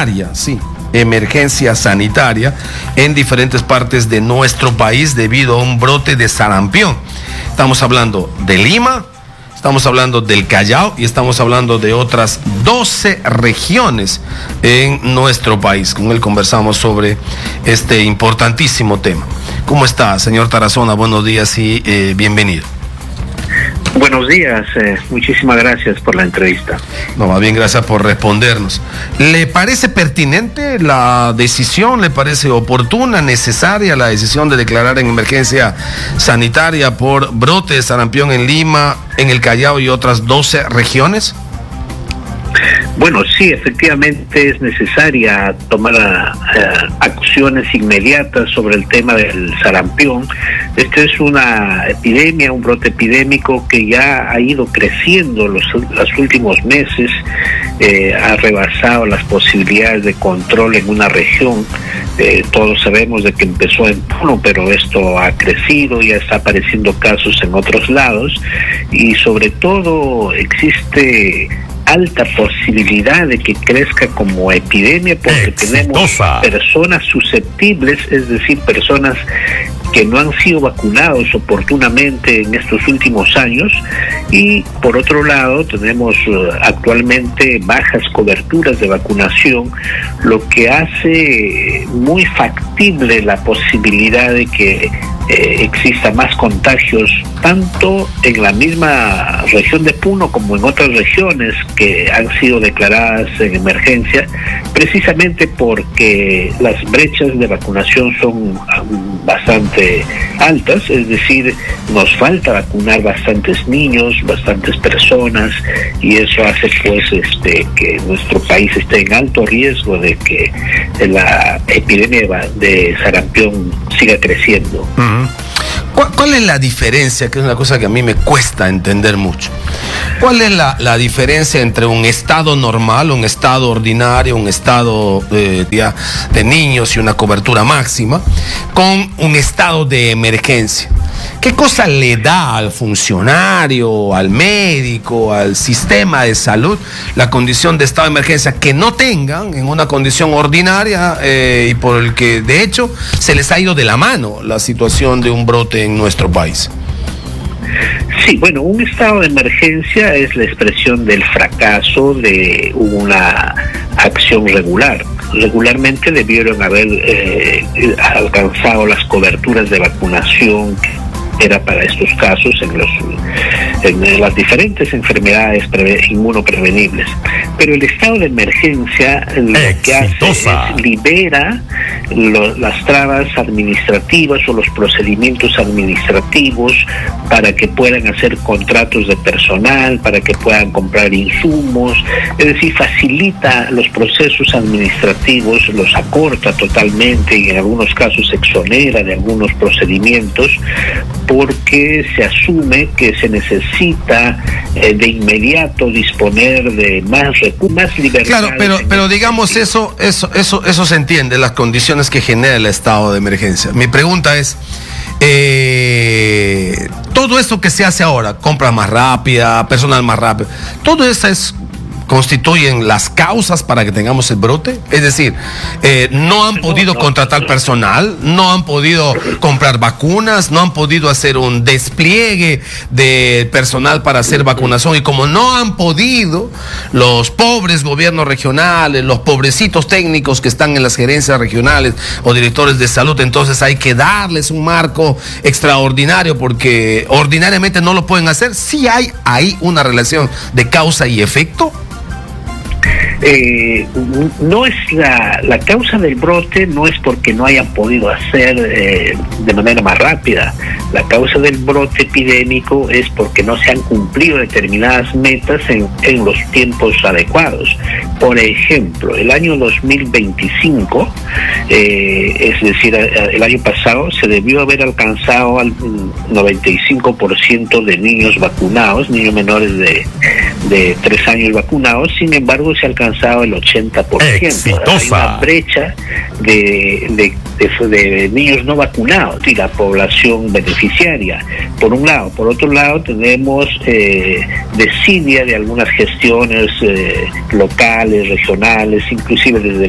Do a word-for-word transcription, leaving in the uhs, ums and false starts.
Sí, emergencia sanitaria en diferentes partes de nuestro país debido a un brote de sarampión. Estamos hablando de Lima, estamos hablando del Callao y estamos hablando de otras doce regiones en nuestro país. Con él conversamos sobre este importantísimo tema. ¿Cómo está, señor Tarazona? Buenos días y eh, bienvenido. Buenos días, eh, muchísimas gracias por la entrevista. No, más bien gracias por respondernos. ¿Le parece pertinente la decisión? ¿Le parece oportuna, necesaria la decisión de declarar en emergencia sanitaria por brote de sarampión en Lima, en el Callao y otras doce regiones? Bueno, sí, efectivamente es necesaria tomar uh, acciones inmediatas sobre el tema del sarampión. Esta es una epidemia, un brote epidémico que ya ha ido creciendo los, los últimos meses, eh, ha rebasado las posibilidades de control en una región. Eh, todos sabemos de que empezó en Puno, pero esto ha crecido, ya está apareciendo casos en otros lados y sobre todo existe alta posibilidad de que crezca como epidemia porque Exitosa. tenemos personas susceptibles, es decir, personas que no han sido vacunados oportunamente en estos últimos años y por otro lado tenemos uh, actualmente bajas coberturas de vacunación, lo que hace muy factible la posibilidad de que eh, exista más contagios tanto en la misma región de Puno como en otras regiones que han sido declaradas en emergencia, precisamente porque las brechas de vacunación son um, bastante altas, es decir, nos falta vacunar bastantes niños, bastantes personas y eso hace pues este que nuestro país esté en alto riesgo de que la epidemia de sarampión siga creciendo. Uh-huh. ¿Cuál, ¿Cuál es la diferencia? Que es una cosa que a mí me cuesta entender mucho. ¿Cuál es la, la diferencia entre un estado normal, un estado ordinario, un estado de, de, de niños y una cobertura máxima, con un estado de emergencia? ¿Qué cosa le da al funcionario, al médico, al sistema de salud la condición de estado de emergencia que no tengan en una condición ordinaria eh, y por el que de hecho se les ha ido de la mano la situación de un brote en nuestro país? Sí, bueno, un estado de emergencia es la expresión del fracaso de una acción regular. Regularmente debieron haber eh, alcanzado las coberturas de vacunación que era para estos casos en, los, en las diferentes enfermedades preve, inmunoprevenibles. Pero el estado de emergencia lo Exitosa. que hace es libera lo, las trabas administrativas o los procedimientos administrativos para que puedan hacer contratos de personal, para que puedan comprar insumos, es decir, facilita los procesos administrativos, los acorta totalmente y en algunos casos exonera de algunos procedimientos, porque se asume que se necesita eh, de inmediato disponer de más recursos, más libertad. Claro, pero pero digamos eso eso eso eso se entiende, las condiciones que genera el estado de emergencia. Mi pregunta es eh, todo esto que se hace ahora, compra más rápida, personal más rápido, todo eso es constituyen las causas para que tengamos el brote, es decir, eh, no han podido contratar personal, no han podido comprar vacunas, no han podido hacer un despliegue de personal para hacer vacunación y como no han podido, los pobres gobiernos regionales, los pobrecitos técnicos que están en las gerencias regionales o directores de salud, entonces hay que darles un marco extraordinario porque ordinariamente no lo pueden hacer. ¿Sí hay ahí una relación de causa y efecto? Eh, no es la, la causa del brote, no es porque no hayan podido hacer eh, de manera más rápida. La causa del brote epidémico es porque no se han cumplido determinadas metas en, en los tiempos adecuados. Por ejemplo, el año dos mil veinticinco, eh, es decir, el año pasado, se debió haber alcanzado al noventa y cinco por ciento de niños vacunados, niños menores de, de tres años vacunados, sin embargo se alcanzó el ochenta por ciento. Exitosa. Hay una brecha de, de, de, de niños no vacunados y la población beneficiaria, por un lado. Por otro lado, tenemos eh, desidia de algunas gestiones eh, locales, regionales, inclusive desde